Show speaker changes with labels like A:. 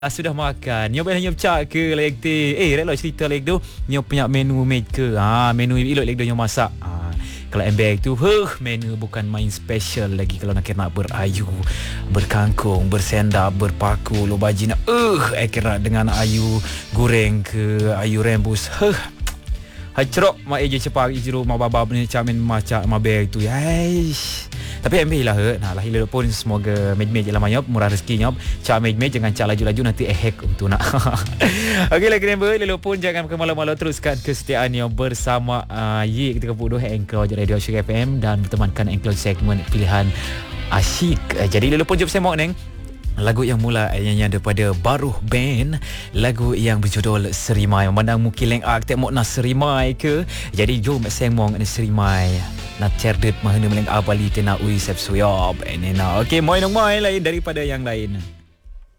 A: Sudah makan. Nyo boleh nyop ke leg tu. Rela cerita leg tu. Nyo punya menu maker. Menu ilok leg tu nyo masak. Kalau embek tu, menu bukan main special lagi kalau nak berayu, berkangkung, bersendap, berpaku, lo baji nak kira dengan ayu goreng ke ayu rembus. Hacrok mak eje cepak ijro ma babab ni camen macak ma beg tu. Tapi ambil lah lah hilang pun semoga mej-mej lah mayop murah rezeki nyop cak mej-mej jangan cak laju-laju nanti untuk nak. Okey lagi member lalu pun jangan malu-malu teruskan kesetiaan yang bersama Yi ketika 32 Anchor Radio Asyik FM dan bertemankan Anchor segmen pilihan asyik. Jadi lalu pun jumpa semok neng lagu yang mula yang daripada Baruh Band, lagu yang berjudul Serimai. Memandang mungkin leng tengok nak serimai ke. Jadi jom semong ni serimai nak cerdet mahana meleng abali tena ui sep suyop enena. Okey, moi lain daripada yang lain.